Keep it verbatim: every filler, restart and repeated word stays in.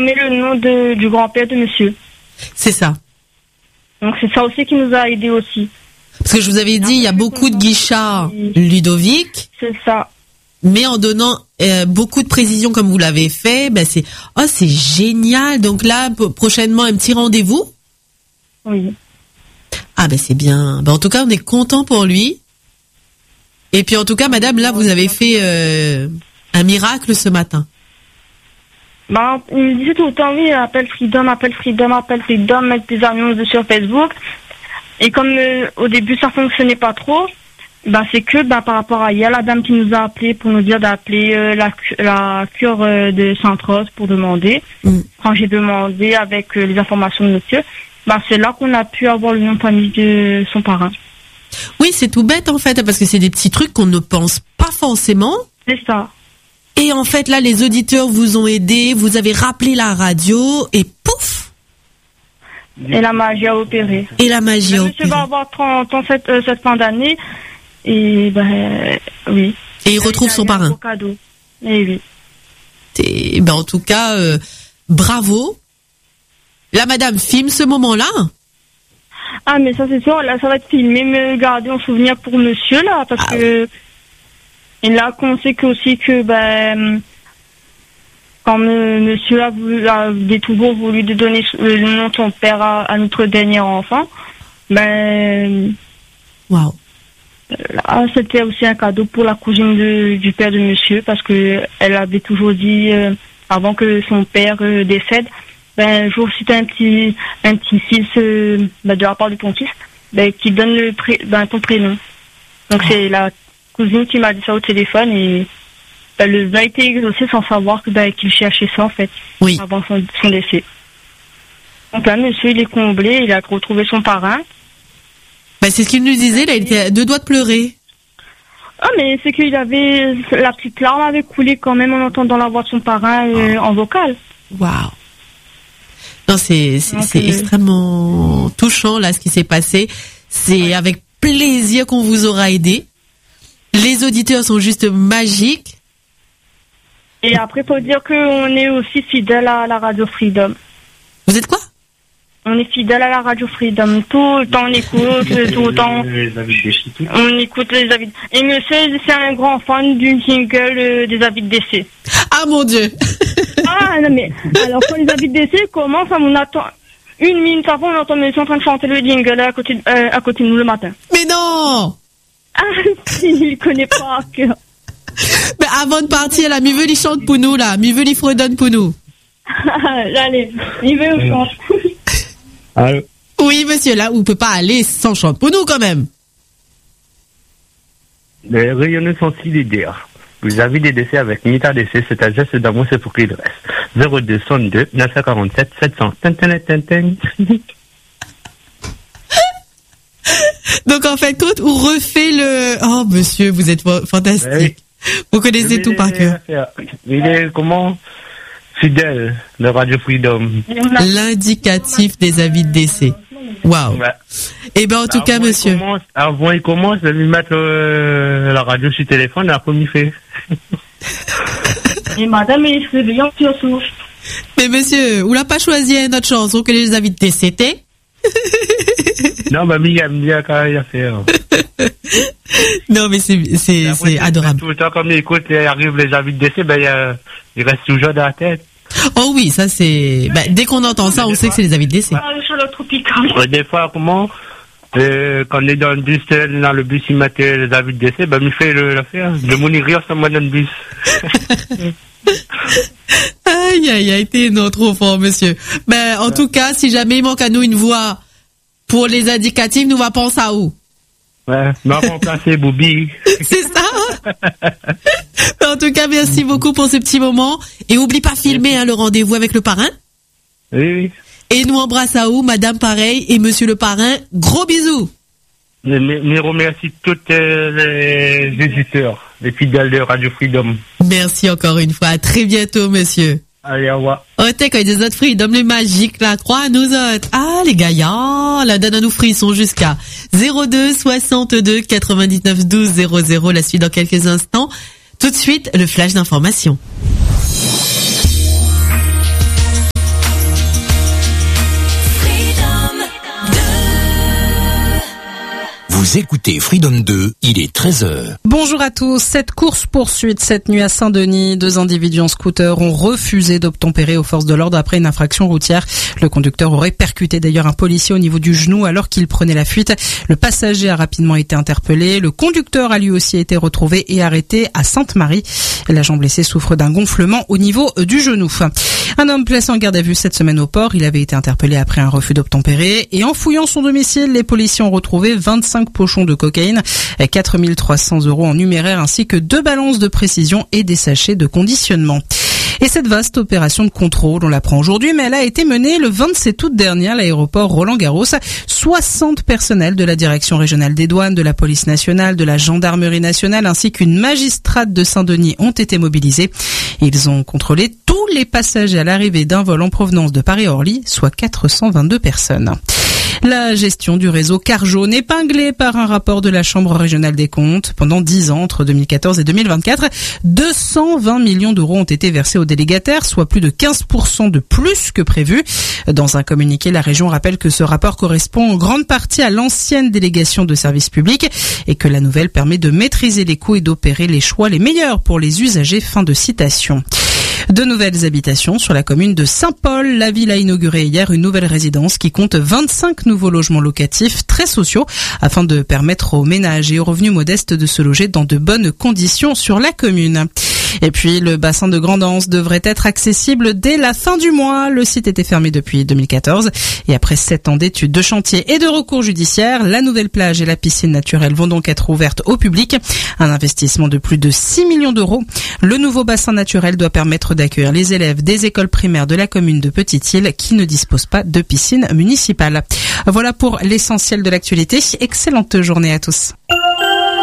met le nom de, du grand-père de monsieur. C'est ça. Donc c'est ça aussi qui nous a aidés aussi. Parce que je vous avais dit, il y a beaucoup de Guichard Ludovic. C'est ça. Mais en donnant euh, beaucoup de précisions comme vous l'avez fait, ben c'est oh c'est génial. Donc là p- prochainement un petit rendez-vous. Oui. Ah ben c'est bien. Ben en tout cas on est content pour lui. Et puis en tout cas madame là vous avez fait euh, un miracle ce matin. Ben il me disait tout le temps oui appelle Freedom, appelle Freedom, appelle Freedom, mettre des annonces sur Facebook. Et comme euh, au début ça fonctionnait pas trop. Ben c'est que ben par rapport à hier la dame qui nous a appelé pour nous dire d'appeler euh, la la cure euh, de Sainte-Rose pour demander. Mm. Quand j'ai demandé avec euh, les informations de monsieur, ben c'est là qu'on a pu avoir le nom de famille de son parrain. Oui, c'est tout bête en fait parce que c'est des petits trucs qu'on ne pense pas forcément. C'est ça. Et en fait là les auditeurs vous ont aidé, vous avez rappelé la radio et pouf. Et la magie a opéré. Et la magie a opéré. Monsieur va avoir trente ans cette euh, cette fin d'année. Et ben oui. Et il retrouve son parrain. Un cadeau. Et oui. Et ben en tout cas, euh, bravo. La madame filme ce moment-là. Ah mais ça c'est sûr, là ça va être filmé, mais gardé en souvenir pour monsieur là, parce ah, que et là qu'on sait que aussi que ben quand euh, monsieur a, voulu, a des toujours voulu de donner le nom de son père à, à notre dernier enfant, ben waouh. Là, c'était aussi un cadeau pour la cousine de, du père de monsieur, parce que elle avait toujours dit euh, avant que son père euh, décède, ben jour si t'as un petit un petit fils euh, ben, de la part de ton fils, ben qui donne le pré, ben ton prénom. Donc oh. C'est la cousine qui m'a dit ça au téléphone et ben, le vœu a été exaucé sans savoir que ben qu'il cherchait ça en fait. Oui. Avant son, son décès. Donc là monsieur il est comblé, il a retrouvé son parrain. Bah, c'est ce qu'il nous disait, là, il était à deux doigts de pleurer. Ah, mais c'est qu'il avait, la petite larme avait coulé quand même en entendant la voix de son parrain euh, en vocal. Waouh. Non, c'est, c'est, Donc, c'est euh... extrêmement touchant, là, ce qui s'est passé. C'est ouais. Avec plaisir qu'on vous aura aidé. Les auditeurs sont juste magiques. Et après, faut dire qu'on est aussi fidèle à la Radio Freedom. Vous êtes quoi? On est fidèle à la Radio Freedom. Tout le temps, on écoute, tout le temps. On écoute les avis. Et monsieur, c'est un grand fan du jingle euh, des avis de décès. Ah, mon Dieu! Ah, non, mais, alors, quand les avis de décès commencent, on attend une minute avant, on entend monsieur en train de chanter le jingle à côté, euh, à côté de nous le matin. Mais non! Ah, il connaît pas à cœur. Mais avant de partir, là, mi veut il chante pour nous, là. Mi veut il fredonne pour nous. Allez, il veut il chante. Allô? Oui, monsieur, là, on peut pas aller sans chante pour nous, quand même. Les rayonneurs sont si leaders. Vous avez des décès avec Mita D C, c'est un geste d'amour, c'est pour qu'il reste. zéro deux soixante-deux neuf cent quarante-sept sept cents. Donc, en fait, quand on refait le... Oh, monsieur, vous êtes fantastique. Oui. Vous connaissez tout par cœur. Il est comment? Fidèle de Radio Freedom. L'indicatif des avis de décès. Waouh. Ouais. Eh ben en tout avant cas, monsieur. Il commence, avant il commence de lui mettre euh, la radio sur le téléphone, après il fait. Et madame, il se réveille en souche. Mais monsieur, vous l'a pas choisi une autre chanson que les avis de décès, t'es? Non, bah, il aime bien quand il a fait. Hein. Non, mais c'est, c'est, après, c'est adorable. Tout le temps, comme il écoute, il arrive les avis de décès, ben, il, a, il reste toujours dans la tête. Oh oui, ça c'est, ben, dès qu'on entend ça, on sait que c'est les avis de décès. Ah, le chaleur tropicale. Ouais, des fois, comment, euh, quand on est dans le bus, dans le bus, il met les avis de décès, ben, il fait le, l'affaire. Le monde, il rire sur moi dans le bus. Aïe, aïe, aïe, t'es non, trop fort, monsieur. Ben, en ouais. tout cas, si jamais il manque à nous une voix pour les indicatifs, nous va penser à où? Ouais, nous avons remplacé Boubi. C'est ça. En tout cas, merci beaucoup pour ce petit moment. Et oublie pas filmer hein, le rendez-vous avec le parrain. Oui, oui. Et nous embrasse à où, madame pareil, et monsieur le parrain. Gros bisous. Je me remercie tous les éditeurs, les fidèles de Radio Freedom. Merci encore une fois. À très bientôt, monsieur. Allez, au revoir. Oh, t'es quand il y a des autres Freedom, les magiques, là, crois à nous autres. Ah, les gars, oh, là, donne à nous frissons jusqu'à zéro deux soixante-deux quatre-vingt-dix-neuf douze zéro zéro. La suite dans quelques instants. Tout de suite, le flash d'information. Vous écoutez Freedom deux, il est treize heures. Bonjour à tous. Cette course-poursuite cette nuit à Saint-Denis, deux individus en scooter ont refusé d'obtempérer aux forces de l'ordre après une infraction routière. Le conducteur aurait percuté d'ailleurs un policier au niveau du genou alors qu'il prenait la fuite. Le passager a rapidement été interpellé. Le conducteur a lui aussi été retrouvé et arrêté à Sainte-Marie. L'agent blessé souffre d'un gonflement au niveau du genou. Un homme placé en garde à vue cette semaine au port. Il avait été interpellé après un refus d'obtempérer. Et en fouillant son domicile, les policiers ont retrouvé vingt-cinq pochons de cocaïne, quatre mille trois cents euros en numéraire ainsi que deux balances de précision et des sachets de conditionnement. Et cette vaste opération de contrôle, on l'apprend aujourd'hui, mais elle a été menée le vingt-sept août dernier à l'aéroport Roland-Garros. soixante personnels de la direction régionale des douanes, de la police nationale, de la gendarmerie nationale ainsi qu'une magistrate de Saint-Denis ont été mobilisés. Ils ont contrôlé tous les passagers à l'arrivée d'un vol en provenance de Paris-Orly, soit quatre cent vingt-deux personnes. La gestion du réseau Carjaune épinglée par un rapport de la Chambre régionale des comptes. Pendant dix ans, entre deux mille quatorze et deux mille vingt-quatre, deux cent vingt millions d'euros ont été versés aux délégataires, soit plus de quinze pour cent de plus que prévu. Dans un communiqué, la région rappelle que ce rapport correspond en grande partie à l'ancienne délégation de services publics et que la nouvelle permet de maîtriser les coûts et d'opérer les choix les meilleurs pour les usagers. Fin de citation. De nouvelles habitations sur la commune de Saint-Paul. La ville a inauguré hier une nouvelle résidence qui compte vingt-cinq nouveaux logements locatifs très sociaux afin de permettre aux ménages et aux revenus modestes de se loger dans de bonnes conditions sur la commune. Et puis, le bassin de Grand'Anse devrait être accessible dès la fin du mois. Le site était fermé depuis deux mille quatorze. Et après sept ans d'études, de chantiers et de recours judiciaires, la nouvelle plage et la piscine naturelle vont donc être ouvertes au public. Un investissement de plus de six millions d'euros. Le nouveau bassin naturel doit permettre d'accueillir les élèves des écoles primaires de la commune de Petite-Île qui ne disposent pas de piscine municipale. Voilà pour l'essentiel de l'actualité. Excellente journée à tous.